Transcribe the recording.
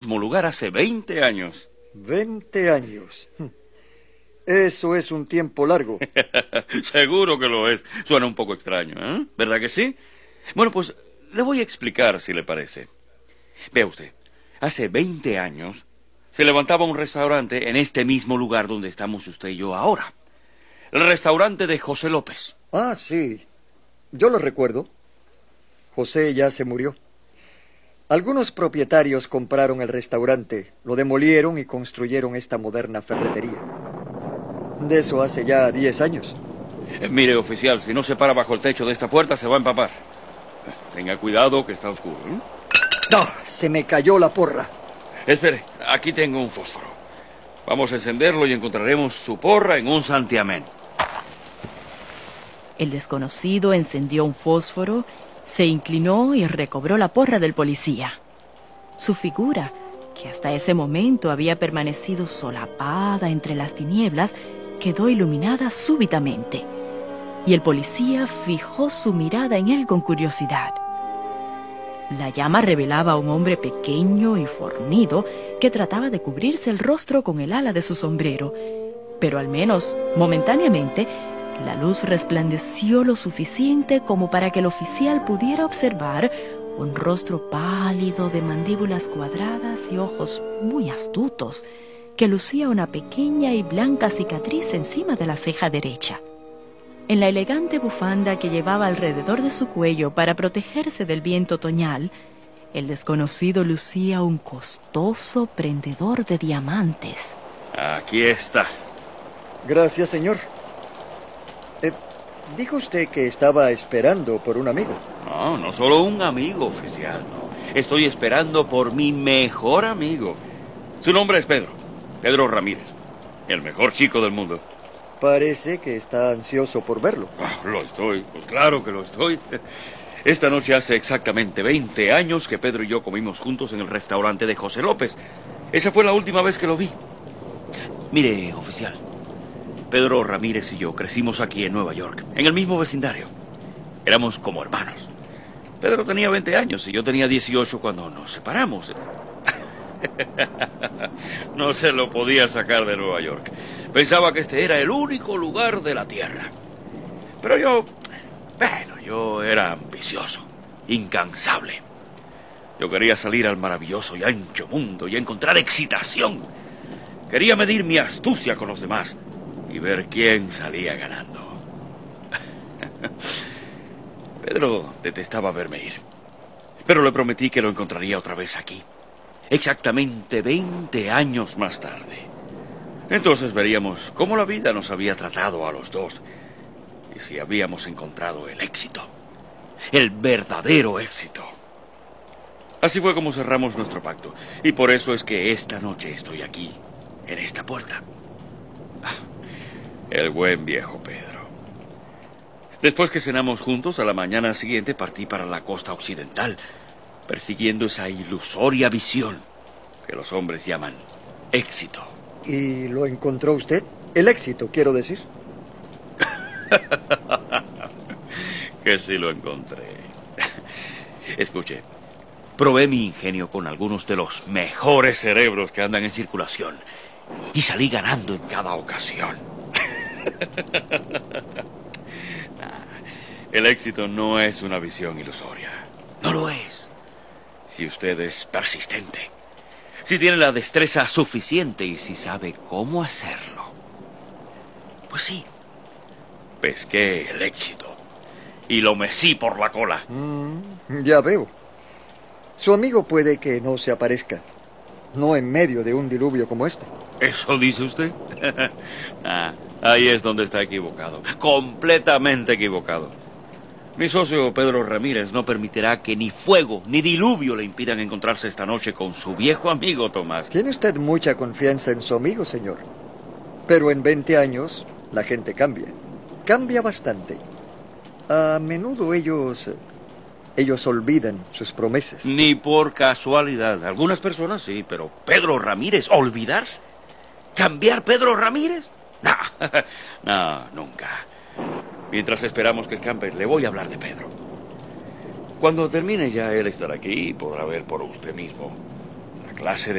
mismo lugar hace 20 años. 20 años. Eso es un tiempo largo. Seguro que lo es. Suena un poco extraño, ¿eh? ¿Verdad que sí? Bueno, pues le voy a explicar, si le parece. Vea usted, hace 20 años se levantaba un restaurante en este mismo lugar donde estamos usted y yo ahora. El restaurante de José López. Ah, sí. Yo lo recuerdo. José ya se murió. Algunos propietarios compraron el restaurante, lo demolieron y construyeron esta moderna ferretería. De eso hace ya 10 años. Mire, oficial, si no se para bajo el techo de esta puerta, se va a empapar. Tenga cuidado, que está oscuro, ¿eh? ¡No! Se me cayó la porra. Espere, aquí tengo un fósforo. Vamos a encenderlo y encontraremos su porra en un santiamén. El desconocido encendió un fósforo, se inclinó y recobró la porra del policía. Su figura, que hasta ese momento había permanecido solapada entre las tinieblas, quedó iluminada súbitamente, y el policía fijó su mirada en él con curiosidad. La llama revelaba a un hombre pequeño y fornido que trataba de cubrirse el rostro con el ala de su sombrero, pero al menos momentáneamente la luz resplandeció lo suficiente como para que el oficial pudiera observar un rostro pálido de mandíbulas cuadradas y ojos muy astutos, que lucía una pequeña y blanca cicatriz encima de la ceja derecha. En la elegante bufanda que llevaba alrededor de su cuello para protegerse del viento otoñal, el desconocido lucía un costoso prendedor de diamantes. Aquí está. Gracias, señor. Dijo usted que estaba esperando por un amigo. No, no solo un amigo, oficial. No. Estoy esperando por mi mejor amigo. Su nombre es Pedro. Pedro Ramírez. El mejor chico del mundo. Parece que está ansioso por verlo. Lo estoy, pues claro que lo estoy. Esta noche hace exactamente 20 años que Pedro y yo comimos juntos en el restaurante de José López. Esa fue la última vez que lo vi. Mire, oficial, Pedro Ramírez y yo crecimos aquí en Nueva York, en el mismo vecindario. Éramos como hermanos. Pedro tenía 20 años y yo tenía 18 cuando nos separamos. No se lo podía sacar de Nueva York. Pensaba que este era el único lugar de la tierra. Pero yo era ambicioso, incansable. Yo quería salir al maravilloso y ancho mundo y encontrar excitación. Quería medir mi astucia con los demás y ver quién salía ganando. Pedro detestaba verme ir, pero le prometí que lo encontraría otra vez aquí, exactamente 20 años más tarde. Entonces veríamos cómo la vida nos había tratado a los dos y si habíamos encontrado el éxito, el verdadero éxito. Así fue como cerramos nuestro pacto, y por eso es que esta noche estoy aquí, en esta puerta. El buen viejo Pedro. Después que cenamos juntos, a la mañana siguiente partí para la costa occidental, persiguiendo esa ilusoria visión que los hombres llaman éxito. ¿Y lo encontró usted? El éxito, quiero decir. Que sí lo encontré. Escuche, probé mi ingenio con algunos de los mejores cerebros que andan en circulación y salí ganando en cada ocasión. El éxito no es una visión ilusoria. No lo es. Si usted es persistente, si tiene la destreza suficiente y si sabe cómo hacerlo. Pues sí, pesqué el éxito y lo mecí por la cola. Ya veo. Su amigo puede que no se aparezca, no en medio de un diluvio como este. ¿Eso dice usted? Ahí es donde está equivocado, completamente equivocado. Mi socio Pedro Ramírez no permitirá que ni fuego ni diluvio le impidan encontrarse esta noche con su viejo amigo Tomás. Tiene usted mucha confianza en su amigo, señor. Pero en 20 años la gente cambia. Cambia bastante. A menudo ellos olvidan sus promesas. Ni por casualidad. Algunas personas sí, pero Pedro Ramírez, ¿olvidarse? ¿Cambiar Pedro Ramírez? No, nunca. Mientras esperamos que cambie, le voy a hablar de Pedro. Cuando termine ya él estará aquí y podrá ver por usted mismo la clase de